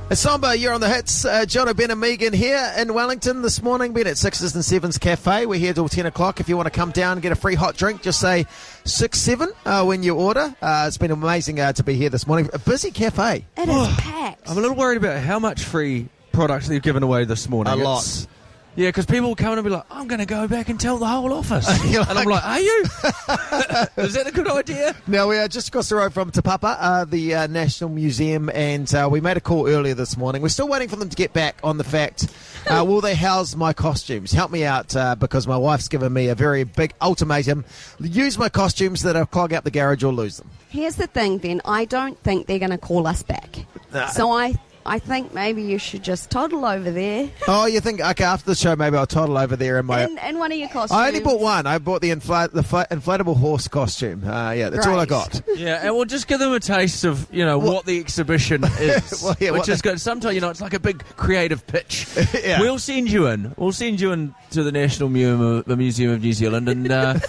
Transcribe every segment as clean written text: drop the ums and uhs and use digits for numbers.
It's Samba, you're on the hits. Jono, Ben and Megan here in Wellington this morning. Been at 6s and 7s Cafe. We're here till 10 o'clock. If you want to come down and get a free hot drink, just say 6-7 when you order. It's been amazing to be here this morning. A busy cafe. It is packed. I'm a little worried about how much free product they've given away this morning. A lot. Yeah, because people will come in and be like, I'm going to go back and tell the whole office. And I'm like, are you? Is that a good idea? Now, we are just across the road from Te Papa, the National Museum, and we made a call earlier this morning. We're still waiting for them to get back on the fact, will they house my costumes? Help me out, because my wife's given me a very big ultimatum. Use my costumes that are clogging up the garage or lose them. Here's the thing, Ben. I don't think they're going to call us back. So I think maybe you should just toddle over there. Oh, you think, okay, after the show, maybe I'll toddle over there in my... And one of your costumes. I only bought one. I bought the inflatable horse costume. That's all I got. Yeah, and we'll just give them a taste of, what the exhibition is. Well, yeah, which is good. Sometimes, it's like a big creative pitch. Yeah. We'll send you in. We'll send you in to the National Museum of New Zealand and...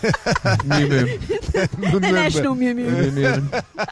The National Museum.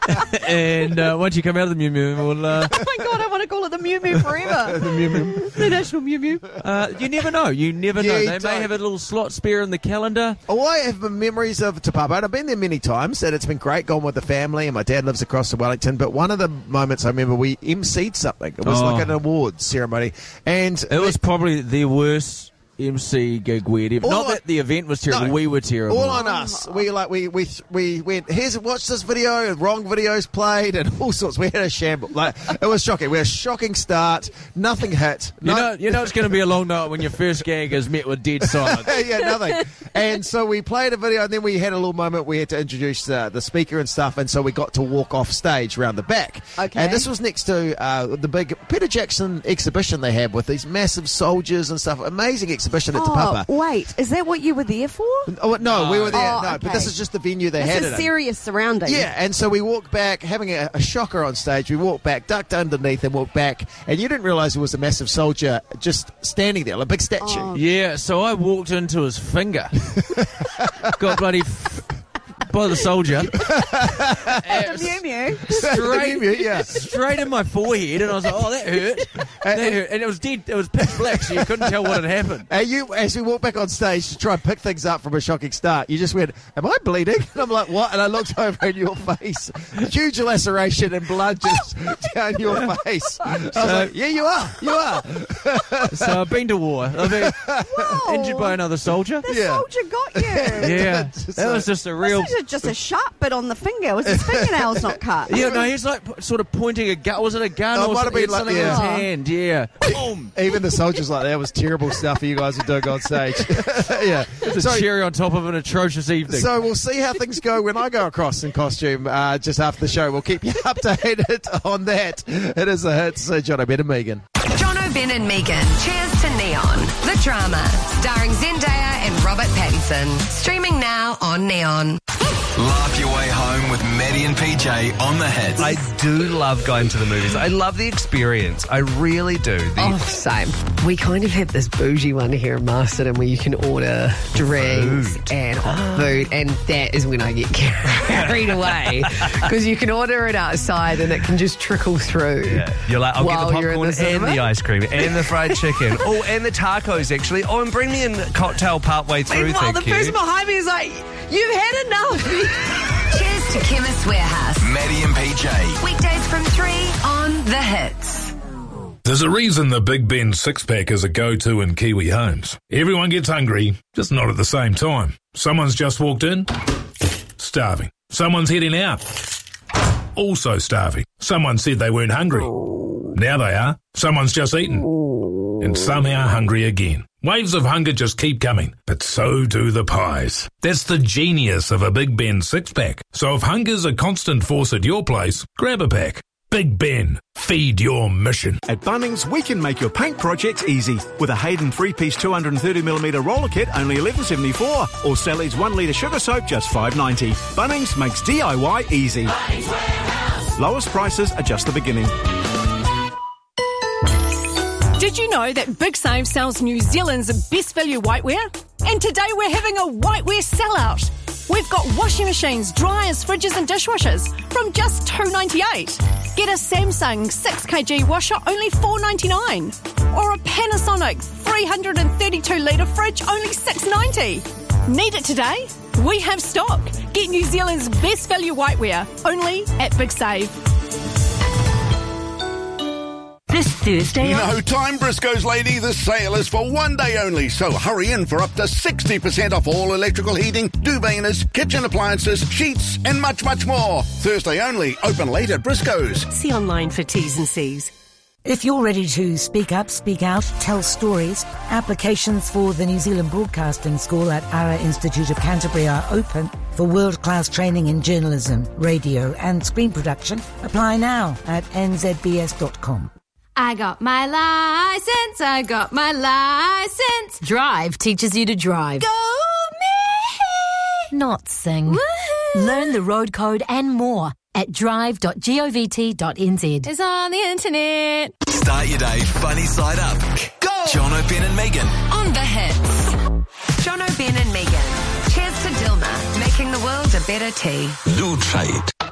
And once you come out of the museum, we'll... Oh my God, I want to call it the Mew Mew forever. The National Mew Mew. You never know. They may have a little slot spare in the calendar. Oh, I have memories of Te Papa, and I've been there many times, and it's been great going with the family, and my dad lives across in Wellington, but one of the moments I remember, we emceed something. It was like an awards ceremony. And it was probably the worst MC gig we'd ever. Not that the event was terrible, we were terrible. All on us. We went, watch this video, wrong videos played, and all sorts. We had a shamble. It was shocking. We had a shocking start. Nothing hit. You know it's going to be a long night when your first gag is met with dead silence. Yeah, nothing. And so we played a video, and then we had a little moment. We had to introduce the speaker and stuff, and so we got to walk off stage around the back. Okay. And this was next to the big Peter Jackson exhibition they have with these massive soldiers and stuff. Amazing exhibition at Te Papa. Wait, is that what you were there for? Oh, no, we were there. Okay. But this is just the venue they had it in. This is serious surroundings. Yeah, and so we walked back, having a shocker on stage. We walked back, ducked underneath and walked back, and you didn't realise there was a massive soldier just standing there, like a big statue. Oh. Yeah, so I walked into his finger. Got bloody... by the soldier. The Mew Mew. Straight in my forehead, and I was like, oh, that hurt. That hurt. And it was dead. It was pitch black, so you couldn't tell what had happened. And as we walked back on stage to try and pick things up from a shocking start, you just went, am I bleeding? And I'm like, what? And I looked over in your face. Huge laceration and blood just down your face. I was like, yeah, you are. You are. So I've been to war. I've been injured by another soldier. The soldier got you. Yeah. That was just a real... just a sharp bit on the finger. Was his fingernails not cut? Yeah, no, he's like sort of pointing a gun. Was it a gun or might have been something in his hand? Yeah. Boom. Even the soldiers like that was terrible stuff for you guys who doing on stage. Yeah. It's a cherry on top of an atrocious evening. So we'll see how things go when I go across in costume just after the show. We'll keep you updated on that. It is the hits. Jono, Ben and Megan. Jono, Ben and Megan. Cheers to Neon. The drama. Starring Zendaya and Robert Pattinson. Streaming now on Neon. Laugh your way home with Maddie and PJ on the hits. I do love going to the movies. I love the experience. I really do. Same. We kind of have this bougie one here in Masterton where you can order drinks and hot food, and that is when I get carried away because you can order it outside and it can just trickle through. Yeah. You're like, I'll get the popcorn and the ice cream and the fried chicken. Oh, and the tacos, actually. Oh, and bring me a cocktail partway through, Meanwhile, thank the you. person behind me is like, you've had enough. Cheers to Chemist Warehouse. Maddie and PJ. Weekdays from 3 on The Hits. There's a reason the Big Ben six-pack is a go-to in Kiwi homes. Everyone gets hungry, just not at the same time. Someone's just walked in, starving. Someone's heading out, also starving. Someone said they weren't hungry. Now they are. Someone's just eaten, and somehow hungry again. Waves of hunger just keep coming, but so do the pies. That's the genius of a Big Ben six-pack. So if hunger's a constant force at your place, grab a pack. Big Ben, feed your mission. At Bunnings, we can make your paint projects easy. With a Hayden 3-piece 230mm roller kit, only $11.74. Or Sally's 1-litre sugar soap, just $5.90. Bunnings makes DIY easy. Bunnings Warehouse. Lowest prices are just the beginning. Did you know that Big Save sells New Zealand's best value whiteware? And today we're having a whiteware sellout. We've got washing machines, dryers, fridges and dishwashers from just $2.98. Get a Samsung 6kg washer, only $4.99. Or a Panasonic 332-litre fridge, only $6.90. Need it today? We have stock. Get New Zealand's best value whiteware, only at Big Save. This Thursday... No time, Briscoe's lady. The sale is for one day only, so hurry in for up to 60% off all electrical heating, duveters, kitchen appliances, sheets, and much, much more. Thursday only. Open late at Briscoe's. See online for T's and C's. If you're ready to speak up, speak out, tell stories, applications for the New Zealand Broadcasting School at Ara Institute of Canterbury are open for world-class training in journalism, radio and screen production. Apply now at nzbs.com. I got my license, I got my license. Drive teaches you to drive. Go me! Not sing. Woo-hoo. Learn the road code and more at drive.govt.nz. It's on the internet. Start your day funny side up. Go! Jono, Ben and Megan. On the hits. Jono, Ben and Megan. Cheers to Dilma, making the world a better tea. Do try it.